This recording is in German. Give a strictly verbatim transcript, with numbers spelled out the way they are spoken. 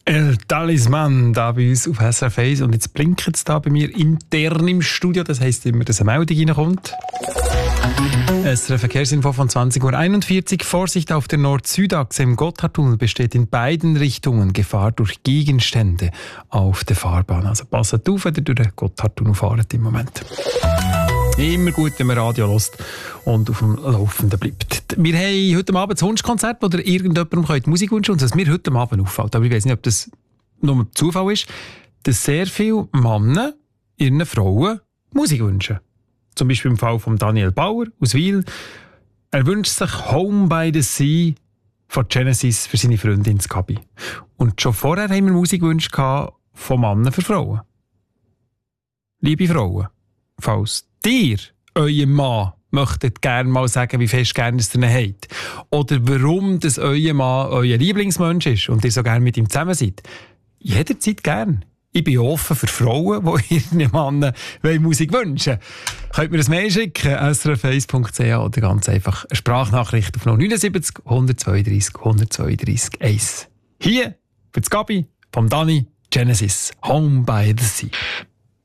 El Talisman, da bei uns auf S R F eins. Und jetzt blinkt es da bei mir intern im Studio. Das heisst immer, dass eine Meldung reinkommt. S R F Verkehrsinfo von zwanzig Uhr einundvierzig. Vorsicht auf der Nord-Süd-Achse im Gotthardtunnel besteht in beiden Richtungen Gefahr durch Gegenstände auf der Fahrbahn. Also passt auf, wenn ihr durch den Gotthardtunnel fahrt im Moment. Immer gut, wenn man Radio hört und auf dem Laufenden bleibt. Wir haben heute Abend das Wunschkonzert, wo ihr irgendjemandem Musik wünschen könnt. Und was mir heute Abend auffällt, aber ich weiß nicht, ob das nur Zufall ist, dass sehr viele Männer ihren Frauen Musik wünschen. Zum Beispiel im Fall von Daniel Bauer aus Wil. Er wünscht sich «Home by the Sea» von Genesis für seine Freundin Gabi. Und schon vorher haben wir Musikwünsche von Männern für Frauen. Liebe Frauen, falls ihr, euer Mann, möchtet gerne mal sagen, wie fest gerne ihr ihn habt. Oder warum das euer Mann euer Lieblingsmensch ist und ihr so gerne mit ihm zusammen seid. Jederzeit gern. Ich bin offen für Frauen, die ihren Mann Musik wünschen. Könnt mir ein Mail schicken, s r f eins punkt c h oder ganz einfach eine Sprachnachricht auf null neun sieben null eins zwei drei null eins zwei drei eins. Hier für das Gabi vom Dani Genesis, «Home by the Sea».